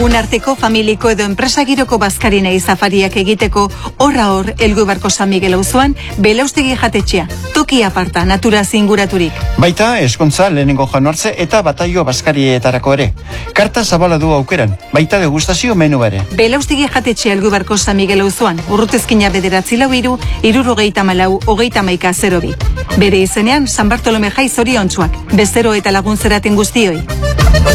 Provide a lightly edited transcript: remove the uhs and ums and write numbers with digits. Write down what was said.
Unarteko, familiko edo enpresagiroko bazkarinei safariak egiteko hor helgu barko San Miguel auzoan belaustegi jatetxea, toki aparta, naturaz inguraturik. Baita eskontza lehenengo januartze eta bataio bazkarietarako ere. Karta zabala du aukeran, baita degustazio menu ere. Belaustegi jatetxea helgu barko San Miguel auzoan, Urrutezkina 9 3 74 02. Bere izenean San Bartolome jai zoriontsuak, bezero eta lagun zeraten guztioi.